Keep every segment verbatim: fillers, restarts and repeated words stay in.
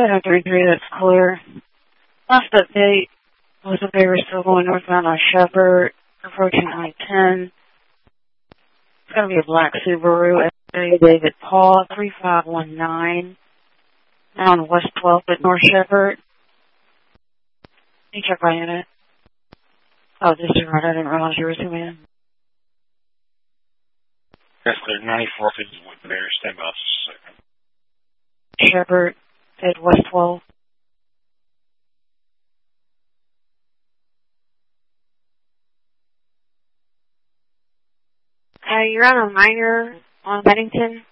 seven three three, that's clear. Last update was that they were still going northbound on Shepherd, approaching I ten. It's going to be a black Subaru, S A David Paul, three five one nine. Now on West twelfth at North Shepherd. Can you check my unit? Oh, this is right. I didn't realize you were zooming in. Yes, clear. ninety-four fifty-one there. Stand by just a second. Shepherd at West twelfth. Uh, you're on a minor on Bennington.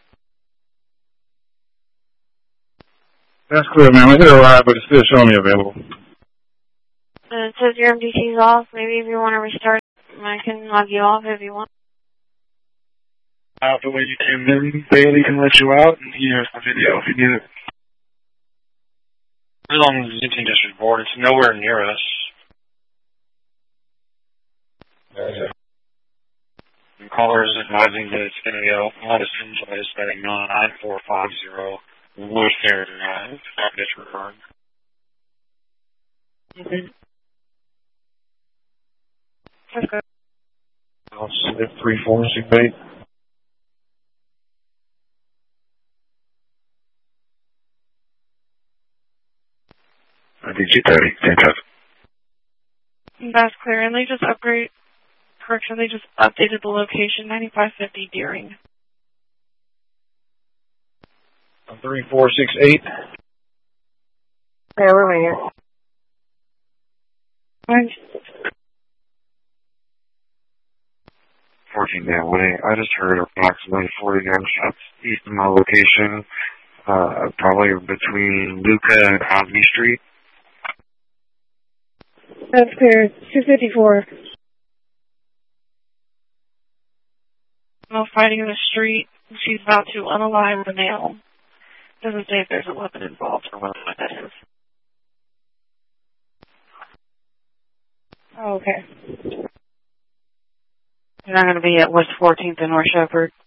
That's clear, ma'am. I hit a ride, but it's still showing me available. Uh, it says your M D T's off. Maybe if you want to restart, I can log you off if you want. Out the way you came in, Bailey can let you out, and here's the video if you need it. It's on the Zinting District Board. It's nowhere near us. Okay. The caller is advising that it's going to go on a Sinjay setting nine four five zero Worcester Drive. Have disregard. Mm-hmm. Okay. I'll submit three four six eight. I did you thirty. Fantastic. That's clear. And they just upgrade, correction, they just updated the location, ninety-five fifty Deering. three four six eight. Yeah, we're right here. Right. fourteen down way. I just heard approximately forty gunshots east of my location, uh, probably between Luca and Osby Street. That's clear. two fifty-four. No fighting in the street. She's about to unalive the male. Doesn't say if there's a weapon involved or what that is. Oh, okay. You're not going to be at West fourteenth and North Shepherd.